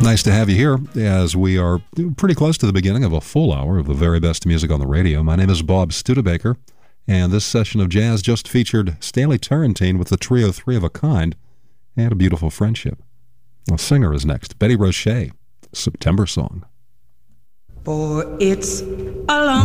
Nice to have you here as we are pretty close to the beginning of a full hour of the very best music on the radio. My name is Bob Studebaker, and this session of jazz just featured Stanley Turrentine with the trio Three of a Kind and A Beautiful Friendship. A singer is next, Betty Roche, September Song. For it's a long